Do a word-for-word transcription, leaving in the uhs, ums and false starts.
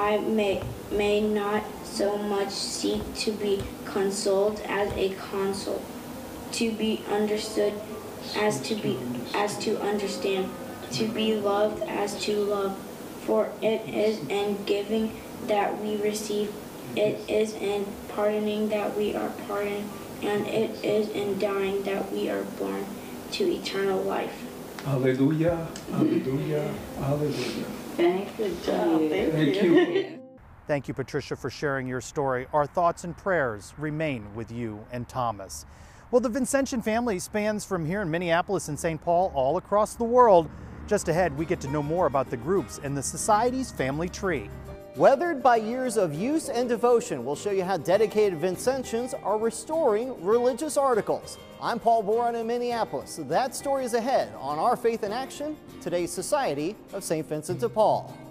I may, may not so much seek to be consoled as a console, to be understood as to be as to understand, to be loved as to love. For it is in giving that we receive, it is in pardoning that we are pardoned, and it is in dying that we are born to eternal life. Hallelujah, hallelujah, hallelujah. Thank you, John. Thank, Thank you. you. Thank you, Patricia, for sharing your story. Our thoughts and prayers remain with you and Thomas. Well, the Vincentian family spans from here in Minneapolis and Saint Paul all across the world. Just ahead, we get to know more about the groups and the Society's family tree. Weathered by years of use and devotion, we'll show you how dedicated Vincentians are restoring religious articles. I'm Paul Boron in Minneapolis. That story is ahead on Our Faith in Action, today's Society of Saint Vincent de Paul.